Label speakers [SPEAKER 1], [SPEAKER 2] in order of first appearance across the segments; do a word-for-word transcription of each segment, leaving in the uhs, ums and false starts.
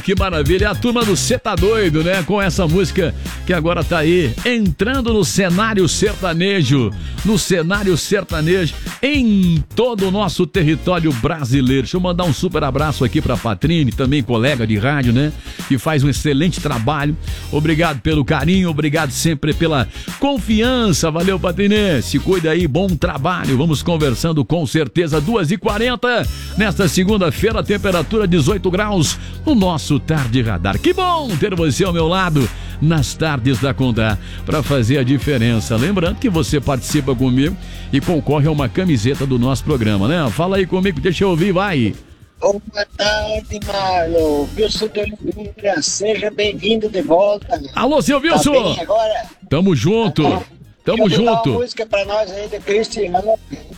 [SPEAKER 1] Que maravilha, é a turma do Cê Tá Doido, né? Com essa música que agora tá aí, entrando no cenário sertanejo, no cenário sertanejo, em todo o nosso território brasileiro. Deixa eu mandar um super abraço aqui pra Patrine, também colega de rádio, né? Que faz um excelente trabalho. Obrigado pelo carinho, obrigado sempre pela confiança. Valeu, Patrine. Se cuida aí, bom trabalho. Vamos conversando com certeza, duas e quarenta. Nesta segunda-feira, temperatura dezoito graus no nosso Tarde Radar. Que bom ter você ao meu lado nas tardes da Condá para fazer a diferença. Lembrando que você participa comigo e concorre a uma camiseta do nosso programa, né? Fala aí comigo, deixa eu ouvir, vai.
[SPEAKER 2] Boa tarde, Marlon. Wilson de Oliveira, seja bem-vindo de volta.
[SPEAKER 1] Alô, seu Wilson.
[SPEAKER 2] Tá bem agora?
[SPEAKER 1] Tamo junto. Tamo
[SPEAKER 2] Deixa eu
[SPEAKER 1] junto.
[SPEAKER 2] uma música pra nós aí de Cristiano.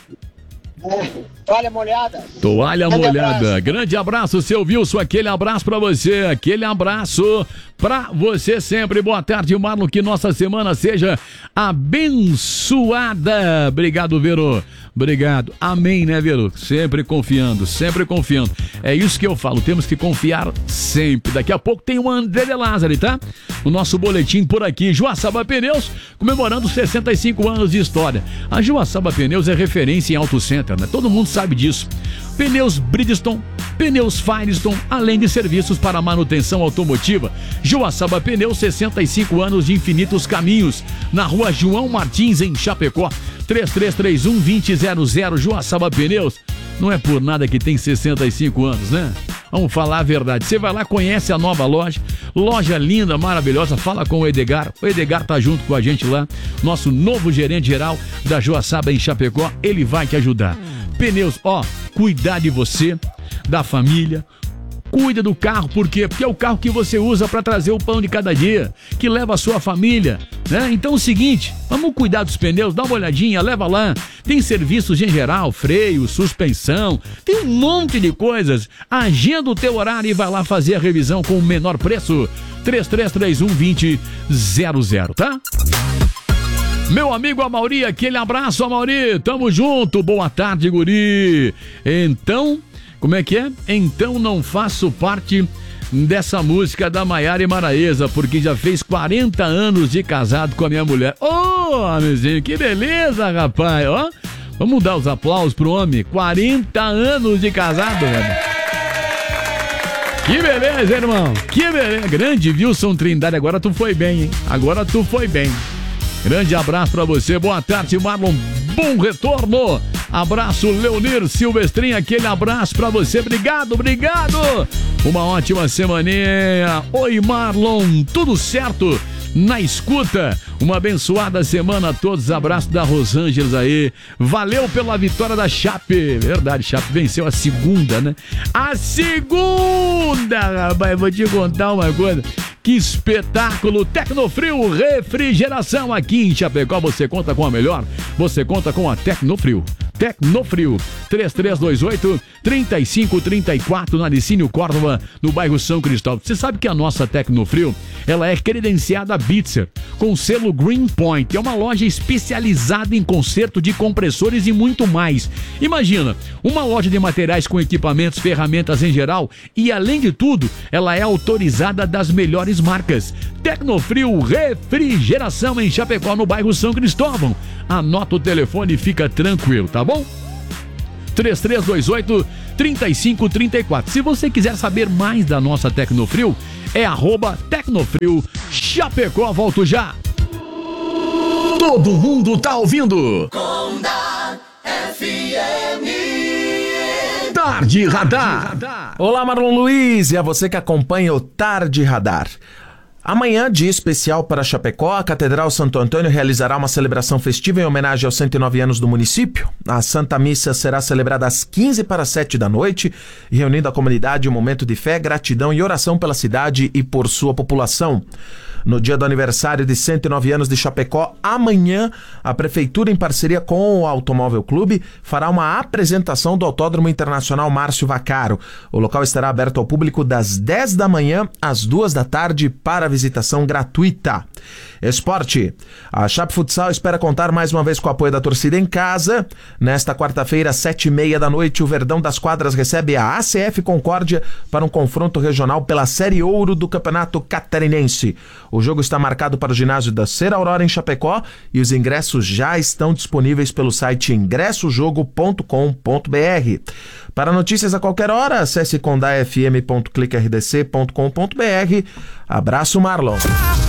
[SPEAKER 2] É, toalha molhada.
[SPEAKER 1] Toalha
[SPEAKER 2] Grande
[SPEAKER 1] molhada.
[SPEAKER 2] abraço.
[SPEAKER 1] Grande abraço, seu Wilson. Aquele abraço pra você. Aquele abraço pra você sempre. Boa tarde, Marlon. Que nossa semana seja abençoada. Obrigado, Vero. Obrigado. Amém, né, Vero? Sempre confiando, sempre confiando. É isso que eu falo. Temos que confiar sempre. Daqui a pouco tem o André de Lázari, tá? O nosso boletim por aqui. Joaçaba Pneus comemorando sessenta e cinco anos de história. A Joaçaba Pneus é referência em Auto Center, né? Todo mundo sabe disso. Pneus Bridgestone, pneus Firestone, além de serviços para manutenção automotiva. Joaçaba Pneus, sessenta e cinco anos de infinitos caminhos. Na rua João Martins, em Chapecó. três três três um, dois zero zero zero. Joaçaba Pneus. Não é por nada que tem sessenta e cinco anos, né? Vamos falar a verdade. Você vai lá, conhece a nova loja. Loja linda, maravilhosa. Fala com o Edgar. O Edgar tá junto com a gente lá. Nosso novo gerente geral da Joaçaba em Chapecó. Ele vai te ajudar. Pneus, ó, cuidar de você, da família. Cuida do carro, por quê? Porque é o carro que você usa para trazer o pão de cada dia, que leva a sua família, né? Então é o seguinte, vamos cuidar dos pneus, dá uma olhadinha, leva lá. Tem serviços em geral, freio, suspensão, tem um monte de coisas. Agenda o teu horário e vai lá fazer a revisão com o menor preço. três três três um, dois zero zero, tá? Meu amigo Amauri, aquele abraço, Amauri, tamo junto, boa tarde, guri. Então, como é que é? Então não faço parte dessa música da Maiara e Maraíza, porque já fez quarenta anos de casado com a minha mulher. Ô, oh, amizinho, que beleza, rapaz, ó. Vamos dar os aplausos pro homem, quarenta anos de casado, velho. Que beleza, irmão, que beleza. Grande Wilson Trindade, agora tu foi bem, hein? Agora tu foi bem. Grande abraço pra você, boa tarde, Marlon, bom retorno. Abraço, Leonir Silvestrinho, aquele abraço pra você, obrigado, obrigado. Uma ótima semaninha. Oi, Marlon, tudo certo? Na escuta, uma abençoada semana a todos, abraço da Rosângela aí, valeu pela vitória da Chape, verdade, Chape venceu a segunda, né? A segunda, rapaz, vou te contar uma coisa, que espetáculo, Tecnofrio Refrigeração aqui em Chapecó, você conta com a melhor, você conta com a Tecnofrio. Tecnofrio, três três dois oito, três cinco três quatro, na Licínio Córdova, no bairro São Cristóvão. Você sabe que a nossa Tecnofrio, ela é credenciada a Bitzer, com selo Green Point. É uma loja especializada em conserto de compressores e muito mais. Imagina, uma loja de materiais com equipamentos, ferramentas em geral e, além de tudo, ela é autorizada das melhores marcas. Tecnofrio Refrigeração em Chapecó, no bairro São Cristóvão. Anota o telefone e fica tranquilo, tá bom? três três dois oito, três cinco três quatro. Se você quiser saber mais da nossa Tecnofrio, é arroba Tecnofrio Chapecó. Volto já. Todo mundo tá ouvindo.
[SPEAKER 3] Condá F M.
[SPEAKER 1] Tarde Radar.
[SPEAKER 4] Olá, Marlon Luiz, e a você que acompanha o Tarde Radar. Amanhã, dia especial para Chapecó, a Catedral Santo Antônio realizará uma celebração festiva em homenagem aos cento e nove anos do município. A Santa Missa será celebrada às quinze para sete da noite, reunindo a comunidade em um momento de fé, gratidão e oração pela cidade e por sua população. No dia do aniversário de cento e nove anos de Chapecó, amanhã, a Prefeitura, em parceria com o Automóvel Clube, fará uma apresentação do Autódromo Internacional Márcio Vaccaro. O local estará aberto ao público das dez da manhã às duas da tarde para visitação gratuita. Esporte. A Chape Futsal espera contar mais uma vez com o apoio da torcida em casa. Nesta quarta-feira, às sete e meia da noite, o Verdão das Quadras recebe a A C F Concórdia para um confronto regional pela Série Ouro do Campeonato Catarinense. O jogo está marcado para o ginásio da Ser Aurora em Chapecó e os ingressos já estão disponíveis pelo site ingresso jogo ponto com ponto b r. Para notícias a qualquer hora, acesse condá f m ponto clique r d c ponto com ponto b r. Abraço, Marlon.